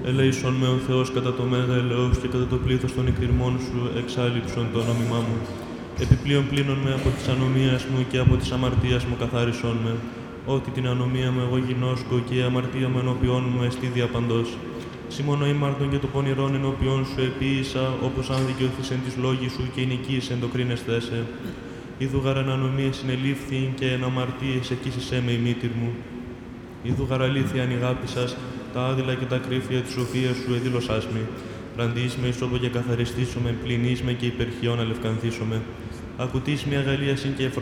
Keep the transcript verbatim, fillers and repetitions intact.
Ελέησον με ο Θεός κατά το μέγα ελαιός και κατά το πλήθος των εκκριμών σου εξάλληψον το όνομά μου. Επιπλέον πλύνον με από της ανομίας μου και από της αμαρτίας μου καθάρισον με. Ότι την ανομία μου εγώ γινώσκω και η αμαρτία μου ενώπιόν μου εστί διαπαντός. Σίμωνο ήμαρτον και το πονηρόν ενώπιόν σου επίησα, όπως αν δικαιωθείς εν της λόγης σου και εινικείς εν το κρίνεσθέ σε. Ιδού γαρ εν ανομίες συνελήφθη και εν αμαρτίες εκείσισέ με η μήτηρ μου. Ιδού γαρ αλήθεια ανηγάπησας, τα άδειλα και τα κρύφια της σοφίας σου εδήλωσάς μη. Ραντείς με ισόπο και καθαριστήσομαι, πλυνείς με και υπερχιών αλευκανθήσομαι. Ακουτείς μια γαλλία συν και